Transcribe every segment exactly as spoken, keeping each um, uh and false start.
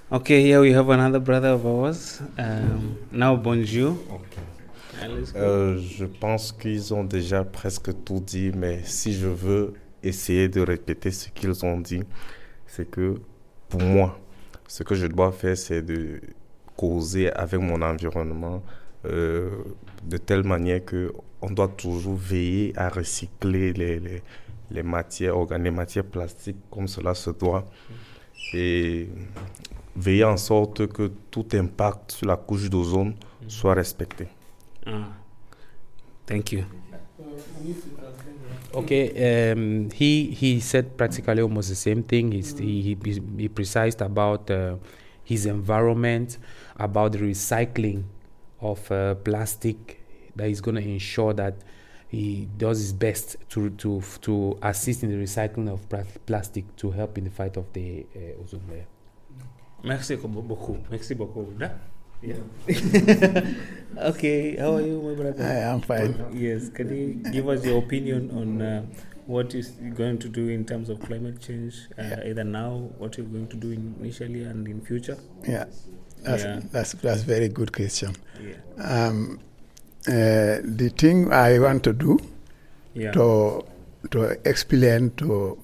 Okay, here we have another brother of ours. Um, now, bonjour. Euh, je pense qu'ils ont déjà presque tout dit, mais si je veux essayer de répéter ce qu'ils ont dit, c'est que pour moi, ce que je dois faire, c'est de causer avec mon environnement euh, de telle manière qu'on doit toujours veiller à recycler les, les, les matières organiques, les matières plastiques comme cela se doit, et veiller en sorte que tout impact sur la couche d'ozone soit respecté. Ah, thank you. Okay, um, he he said practically almost the same thing. He's, he he he precised about uh, his environment, about the recycling of uh, plastic. That he's going to ensure that he does his best to to to assist in the recycling of plastic to help in the fight of the uh, ozone layer. Merci beaucoup. Merci beaucoup. Yeah. Okay, how are you, my brother? I am fine. Yes, can you give us your opinion on uh, what is going to do in terms of climate change, uh, yeah. either now, what you're going to do initially and in future? Yeah, that's yeah. that's that's very good question. Yeah. Um, uh, the thing I want to do yeah. to to explain to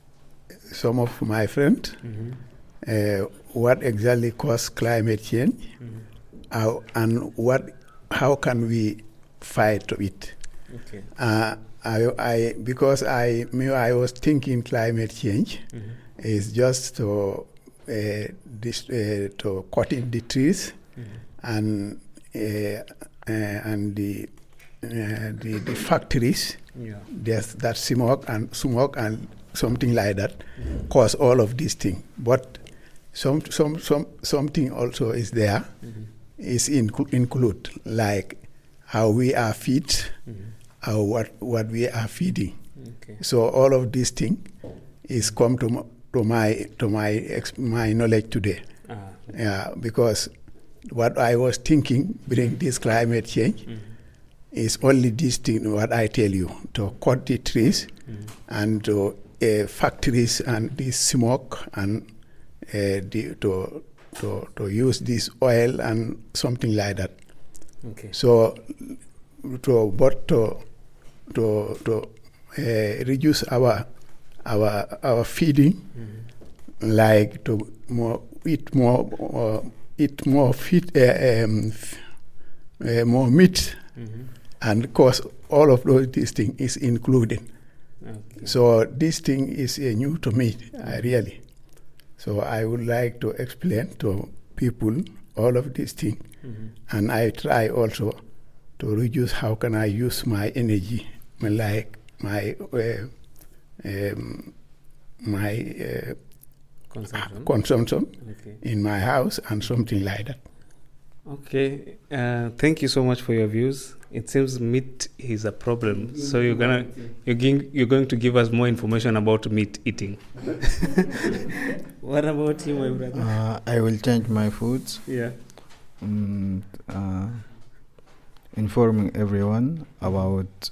some of my friends mm-hmm. uh, what exactly causes climate change. Mm-hmm. How, and what, how can we fight it? Okay. Uh, I, I, because I, me, I was thinking climate change mm-hmm. is just to, uh, this, uh, to cutting the trees mm-hmm. and uh, uh, and the, uh, the the factories. Yeah. There's that smoke and smoke and something like that mm-hmm. cause all of these things. But some some some something also is there. Mm-hmm. Is inc- include like how we are feed, mm-hmm. how what what we are feeding. Okay. So all of these things is come to m- to my to my ex- my knowledge today. Ah, okay. Yeah, because what I was thinking bring this climate change mm-hmm. is only this thing what I tell you, to cut the trees mm-hmm. and to uh, factories and this smoke and uh, the, to To, to use this oil and something like that. Okay. So, to but to to to uh, reduce our our our feeding, mm-hmm. like to more eat more uh, eat more feed uh, um, f- uh, more meat, mm-hmm. and cause all of those these things is included. Okay. So this thing is uh, new to me, uh, really. So I would like to explain to people all of these things, mm-hmm. and I try also to reduce how can I use my energy, like my uh, um, my uh, consumption, consumption okay. in my house and something like that. Okay, uh, thank you so much for your views. It seems meat is a problem, mm-hmm. so you're gonna you're going, you're going to give us more information about meat eating. What about you, my brother? Uh, I will change my foods. Yeah. Um, uh, informing everyone about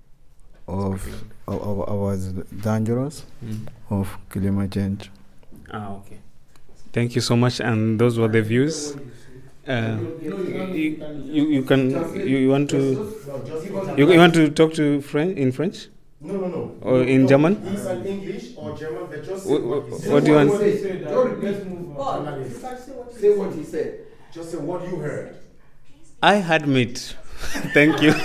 of of, of, of dangerous mm. of climate change. Ah, okay. Thank you so much, and those were the views. Uh, you, you, you can you, you want to you, you want to talk to French in French? No, no, no. Or in German? In English or German, but just what, what, what do you want? Say what he said. Just say what you heard. I had meat. Thank you.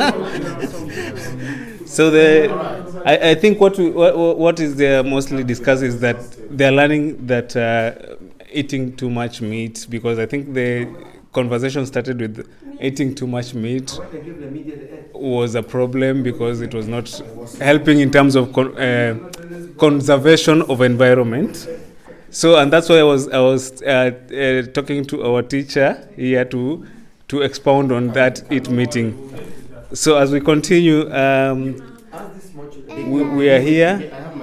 So the I, I think what we, what what is there mostly discussed is that they are learning that. Uh, eating too much meat, because I think the conversation started with eating too much meat was a problem because it was not helping in terms of con- uh, conservation of environment. So, and that's why I was I was uh, uh, talking to our teacher here to to expound on that eat meeting. So as we continue, um, we, we are here.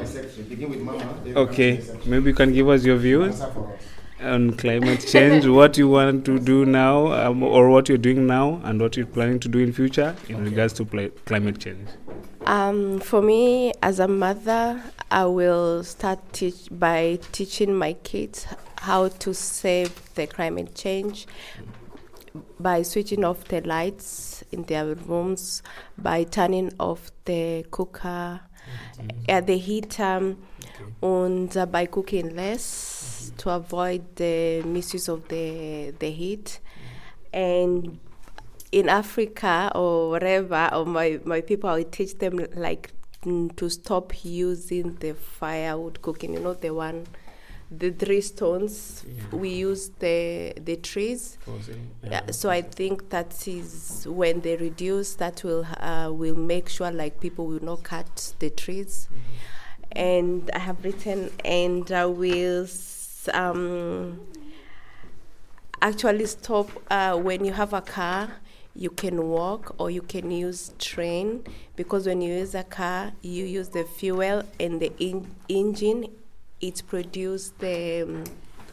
Okay, maybe you can give us your views on climate change, what you want to do now, um, or what you're doing now, and what you're planning to do in future in okay. regards to pl- climate change. Um, for me, as a mother, I will start teach by teaching my kids how to save the climate change by switching off the lights in their rooms, by turning off the cooker, mm-hmm. uh, the heater, okay. and uh, by cooking less mm-hmm. to avoid the misuse of the the heat. Mm-hmm. And in Africa or wherever, or my, my people, I teach them like mm, to stop using the firewood cooking. You know, the one, the three stones. Yeah. We use the the trees. Yeah. Yeah, so I think that is when they reduce. That will uh, will make sure like people will not cut the trees. Mm-hmm. And I have written, and I will um, actually stop uh, when you have a car. You can walk or you can use train, because when you use a car, you use the fuel and the in- engine. It produces the um,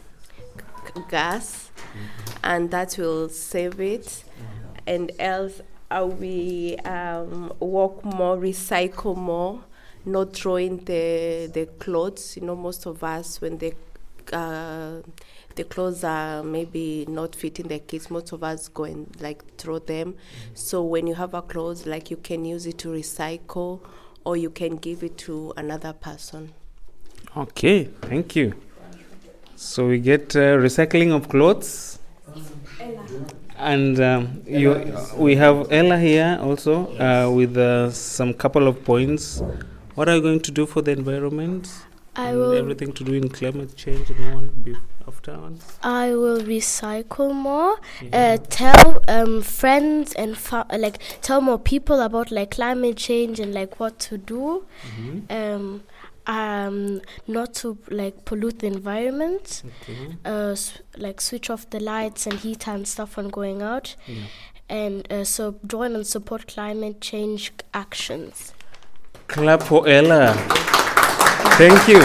c- gas, mm-hmm. and that will save it. Mm-hmm. And else, uh, we um, walk more, recycle more, not throwing the the clothes. You know, most of us when they uh, the clothes are maybe not fitting the kids, most of us go and like throw them. Mm-hmm. So when you have a clothes, like you can use it to recycle, or you can give it to another person. Okay, thank you. So we get uh, recycling of clothes, Ella. and um, you, we have Ella here also uh, with uh, some couple of points. What are you going to do for the environment? I and will everything to do in climate change and one be after one. I will recycle more. Yeah. Uh, tell um, friends and fa- like tell more people about like climate change and like what to do. Mm-hmm. Um, um, not to like pollute the environment. Okay. Uh, s- like switch off the lights and heat and stuff when going out. Yeah. And uh, so join and support climate change actions. Clap for Ella. Thank you.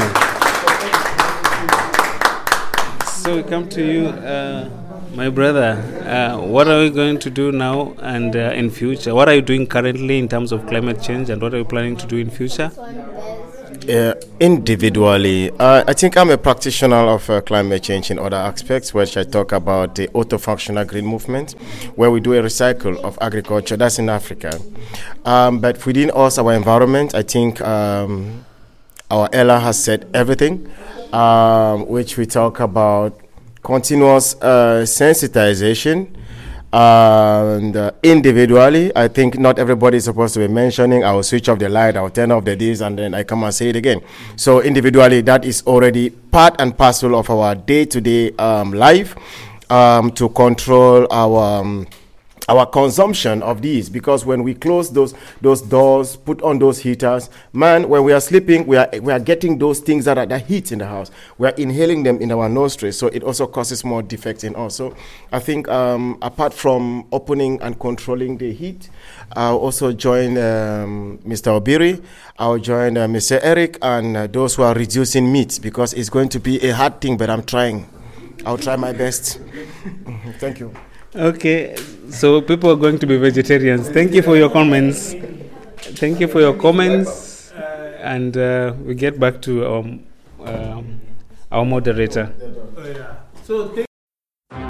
So we come to you, uh, my brother. Uh, what are we going to do now and uh, in future? What are you doing currently in terms of climate change, and what are you planning to do in future? Uh, individually, uh, I think I'm a practitioner of uh, climate change in other aspects, which I talk about the auto-functional green movement, where we do a recycle of agriculture. That's in Africa. Um, but within us, our environment, I think um, our Ella has said everything, um, which we talk about continuous uh, sensitization. And uh, individually, I think not everybody is supposed to be mentioning, I will switch off the light, I will turn off the this, and then I come and say it again. So individually, that is already part and parcel of our day-to-day um, life um, to control our um, our consumption of these, because when we close those those doors, put on those heaters, man, when we are sleeping, we are we are getting those things that are the heat in the house. We are inhaling them in our nostrils, so it also causes more defects in us. So I think um, apart from opening and controlling the heat, I'll also join um, Mister Obiri. I'll join uh, Mister Eric and uh, those who are reducing meat, because it's going to be a hard thing, but I'm trying. I'll try my best. Thank you. Okay, so people are going to be vegetarians. Thank you for your comments. Thank you for your comments. And uh, we get back to um, um, our moderator. Oh, yeah. So thank